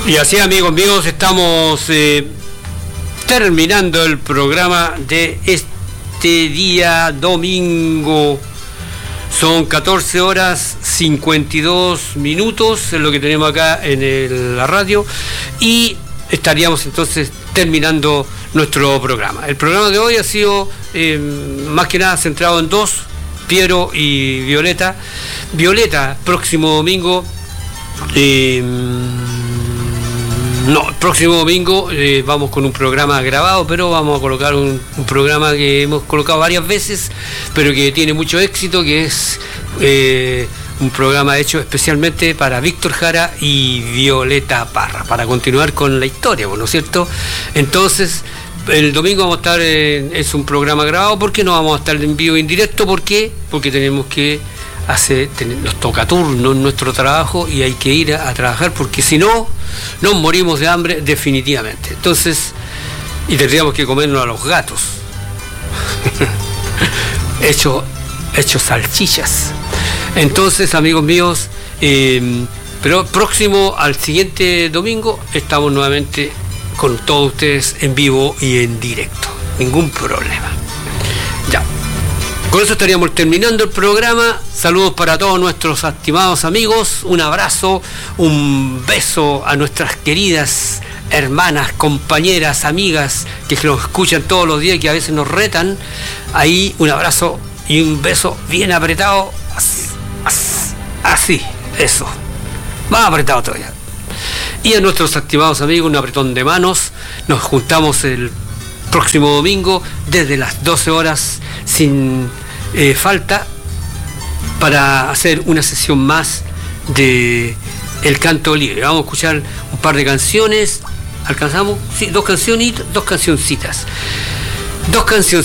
Y así, amigos míos, estamos terminando el programa de este día domingo. Son 14 horas 52 minutos, es lo que tenemos acá en la radio, y estaríamos entonces terminando nuestro programa. El programa de hoy ha sido más que nada centrado en dos, Piero y Violeta. Violeta, próximo domingo, el próximo domingo vamos con un programa grabado, pero vamos a colocar un programa que hemos colocado varias veces, pero que tiene mucho éxito, que es un programa hecho especialmente para Víctor Jara y Violeta Parra, para continuar con la historia, ¿no es cierto? Entonces, el domingo vamos a estar, es un programa grabado, porque no vamos a estar en vivo indirecto. ¿Por qué? Porque tenemos que nos toca turno en nuestro trabajo y hay que ir a trabajar, porque si no, nos morimos de hambre definitivamente. Entonces, y tendríamos que comernos a los gatos hechos salchichas. Entonces, amigos míos, pero próximo al siguiente domingo estamos nuevamente con todos ustedes en vivo y en directo, ningún problema. Ya, con eso estaríamos terminando el programa. Saludos para todos nuestros estimados amigos, un abrazo, un beso a nuestras queridas hermanas, compañeras, amigas que nos escuchan todos los días y que a veces nos retan. Ahí un abrazo y un beso bien apretado, así, eso, más apretado todavía. Y a nuestros estimados amigos, un apretón de manos. Nos juntamos el próximo domingo desde las 12 horas sin falta, para hacer una sesión más de El Canto Libre. Vamos a escuchar un par de canciones. ¿Alcanzamos? Sí, dos cancioncitas.